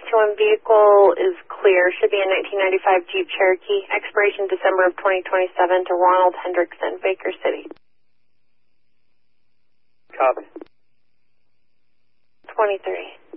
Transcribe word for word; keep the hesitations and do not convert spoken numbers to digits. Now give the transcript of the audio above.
two one vehicle is clear. Should be a nineteen ninety-five Jeep Cherokee. Expiration December of twenty twenty-seven to Ronald Hendrickson, Baker City. Copy. twenty-three.